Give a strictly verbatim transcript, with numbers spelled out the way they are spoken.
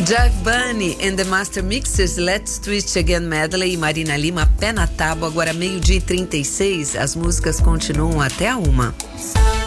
Jive Bunny and the Master Mixers, Let's Twist Again Medley e Marina Lima, Pé na Tábua, agora meio-dia e trinta e seis. As músicas continuam até a uma.